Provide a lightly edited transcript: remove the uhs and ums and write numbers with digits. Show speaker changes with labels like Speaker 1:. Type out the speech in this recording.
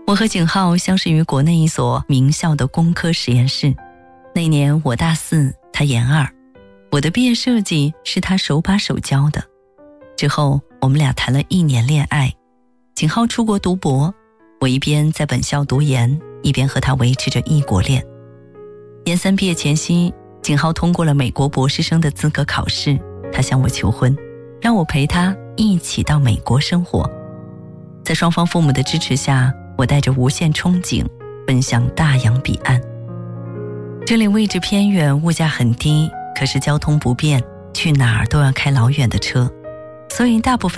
Speaker 1: 我和景浩相识于国内一所名校的工科实验室，那年我大4，他研2，我的毕业设计是他手把手教的。之后我们俩谈了1年恋爱，景浩出国读博，我一边在本校读研，一边和他维持着异国恋。研3毕业前夕，景浩通过了美国博士生的资格考试，他向我求婚，让我陪他一起到美国生活。在双方父母的支持下，我带着无限憧憬奔向大洋彼岸。这里位置偏远，物价很低，可是交通不便，去哪儿都要开老远的车，所以大部分